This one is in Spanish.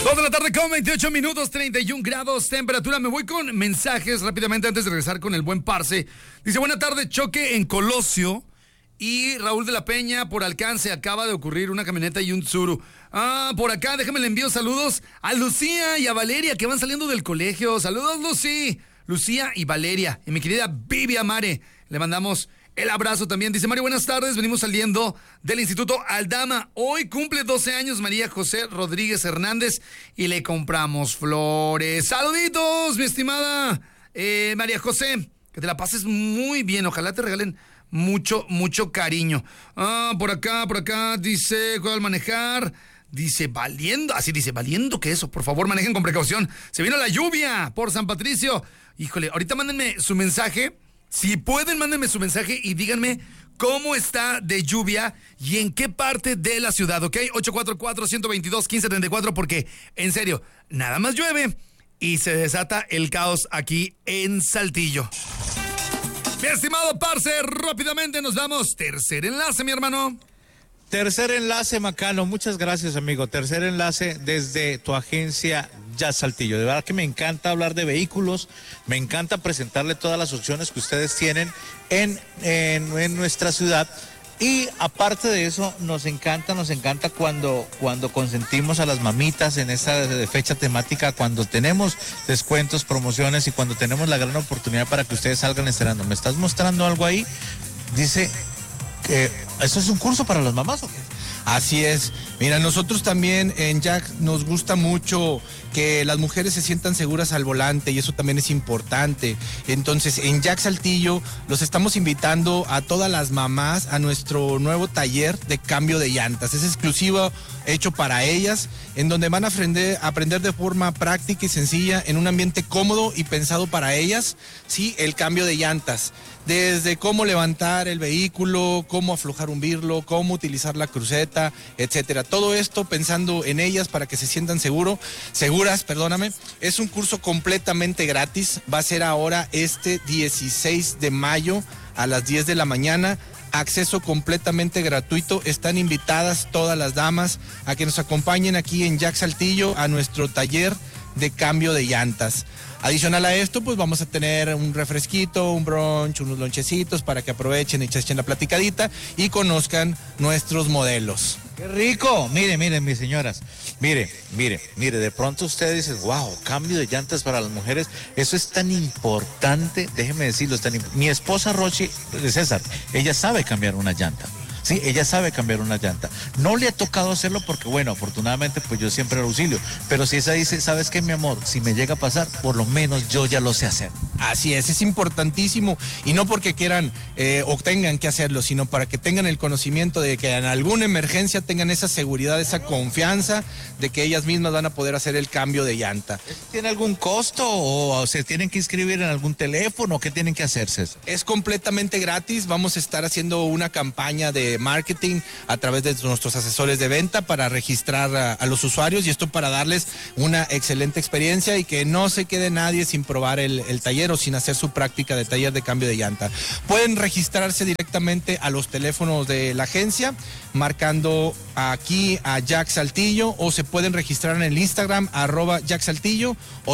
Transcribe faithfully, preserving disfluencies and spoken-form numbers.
dos de la tarde con veintiocho minutos, treinta y un grados temperatura. Me voy con mensajes rápidamente antes de regresar con el buen Parce. Dice, buena tarde, choque en Colosio y Raúl de la Peña por alcance. Acaba de ocurrir una camioneta y un Tsuru. Ah, por acá, déjame le envío saludos a Lucía y a Valeria que van saliendo del colegio. Saludos, Lucy. Lucía y Valeria. Y mi querida Vivi Amare, le mandamos el abrazo también. Dice Mario, buenas tardes, venimos saliendo del Instituto Aldama. Hoy cumple doce años María José Rodríguez Hernández y le compramos flores. Saluditos, mi estimada eh, María José. Que te la pases muy bien. Ojalá te regalen mucho, mucho cariño. Ah, por acá, por acá, dice, ¿cuál manejar? Dice, valiendo, así dice, valiendo que eso, por favor, manejen con precaución. Se vino la lluvia por San Patricio. Híjole, ahorita mándenme su mensaje. Si pueden, mándenme su mensaje y díganme cómo está de lluvia y en qué parte de la ciudad, ¿ok? ocho cuatro cuatro, uno dos dos, uno cinco tres cuatro, porque, en serio, nada más llueve y se desata el caos aquí en Saltillo. Mi estimado Parce, rápidamente nos damos tercer enlace, mi hermano. Tercer enlace, Macano, muchas gracias, amigo. Tercer enlace desde tu agencia Ya Saltillo. De verdad que me encanta hablar de vehículos, me encanta presentarle todas las opciones que ustedes tienen en, en, en nuestra ciudad. Y aparte de eso, nos encanta, nos encanta cuando, cuando consentimos a las mamitas en esta fecha temática, cuando tenemos descuentos, promociones y cuando tenemos la gran oportunidad para que ustedes salgan estrenando. ¿Me estás mostrando algo ahí? Dice... Eh, ¿Eso es un curso para las mamás o qué? Así es. Mira, nosotros también en Jack nos gusta mucho que las mujeres se sientan seguras al volante y eso también es importante. Entonces, en Jack Saltillo los estamos invitando a todas las mamás a nuestro nuevo taller de cambio de llantas. Es exclusivo, hecho para ellas, en donde van a aprender, aprender de forma práctica y sencilla, en un ambiente cómodo y pensado para ellas, sí, el cambio de llantas. Desde cómo levantar el vehículo, cómo aflojar un birlo, cómo utilizar la cruceta, etcétera. Todo esto pensando en ellas para que se sientan seguro, seguras, perdóname. Es un curso completamente gratis. Va a ser ahora este dieciséis de mayo a las diez de la mañana. Acceso completamente gratuito. Están invitadas todas las damas a que nos acompañen aquí en Jack Saltillo a nuestro taller de cambio de llantas. Adicional a esto, pues vamos a tener un refresquito, un brunch, unos lonchecitos para que aprovechen y echen la platicadita y conozcan nuestros modelos. ¡Qué rico! Mire, miren, mis señoras, mire, mire, mire, de pronto usted dice, wow, cambio de llantas para las mujeres, eso es tan importante, déjeme decirlo, es tan imp- mi esposa Rochi, César, ella sabe cambiar una llanta. Sí, ella sabe cambiar una llanta. No le ha tocado hacerlo porque, bueno, afortunadamente, pues yo siempre lo auxilio. Pero si esa dice, ¿sabes qué, mi amor? Si me llega a pasar, por lo menos yo ya lo sé hacer. Así es, es importantísimo. Y no porque quieran eh, o tengan que hacerlo, sino para que tengan el conocimiento de que en alguna emergencia tengan esa seguridad, esa confianza de que ellas mismas van a poder hacer el cambio de llanta. ¿Tiene algún costo o se tienen que inscribir en algún teléfono? ¿Qué tienen que hacerse? Es completamente gratis. Vamos a estar haciendo una campaña de marketing a través de nuestros asesores de venta para registrar a, a los usuarios y esto para darles una excelente experiencia y que no se quede nadie sin probar el, el taller o sin hacer su práctica de taller de cambio de llanta. Pueden registrarse directamente a los teléfonos de la agencia marcando aquí a Jack Saltillo o se pueden registrar en el Instagram arroba Jack Saltillo o